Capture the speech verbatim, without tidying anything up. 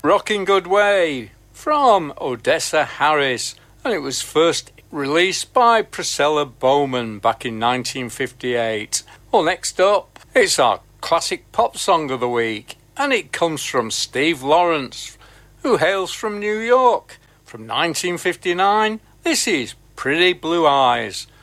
Rockin' Good Way from Odessa Harris, and it was first released by Priscilla Bowman back in nineteen fifty-eight. Well, next up, it's our classic pop song of the week, and it comes from Steve Lawrence, who hails from New York. From nineteen fifty-nine, this is Pretty Blue Eyes.